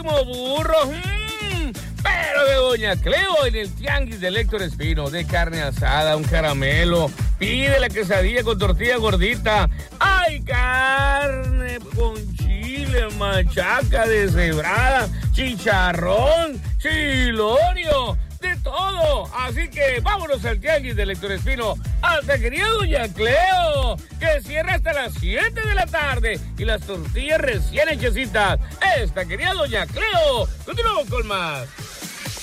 último burro. Pero de Doña Cleo en el tianguis de Héctor Espino, de carne asada, un caramelo. Pide la quesadilla con tortilla gordita. ¡Ay, carne con chile, machaca deshebrada, chicharrón, chilorio! De todo. Así que vámonos al tianguis de Héctor Espino, hasta querida Doña Cleo, que cierra hasta las 7 de la tarde y las tortillas recién hechecitas. Esta querida Doña Cleo. Continuamos con más.